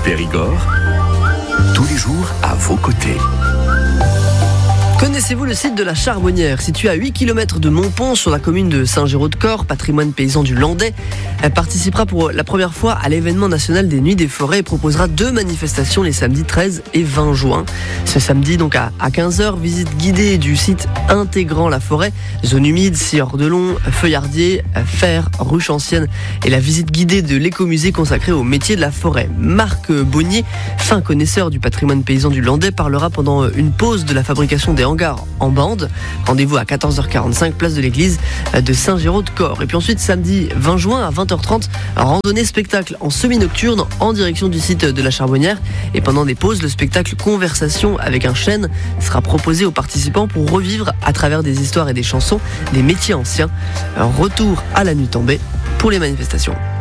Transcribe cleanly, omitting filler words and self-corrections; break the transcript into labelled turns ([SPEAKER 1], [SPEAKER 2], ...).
[SPEAKER 1] Périgord, tous les jours à vos côtés.
[SPEAKER 2] Connaissez-vous le site de la Charbonnière, situé à 8 km de Montpont, sur la commune de Saint-Géraud-de-Corps, patrimoine paysan du Landais? Elle participera pour la première fois à l'événement national des Nuits des Forêts et proposera 2 manifestations les samedis 13 et 20 juin. Ce samedi, donc à 15h, visite guidée du site intégrant la forêt, zone humide, sciure de long, feuillardier, fer, ruche ancienne, et la visite guidée de l'écomusée consacrée au métier de la forêt. Marc Bonnier, fin connaisseur du patrimoine paysan du Landais, parlera pendant une pause de la fabrication des hangars en bande. Rendez-vous à 14h45, place de l'église de Saint-Géraud-de-Corps. Et puis ensuite, samedi 20 juin à 20h30, randonnée spectacle en semi-nocturne en direction du site de la Charbonnière. Et pendant des pauses, le spectacle Conversation avec un chêne sera proposé aux participants pour revivre à travers des histoires et des chansons des métiers anciens. Un retour à la nuit tombée pour les manifestations.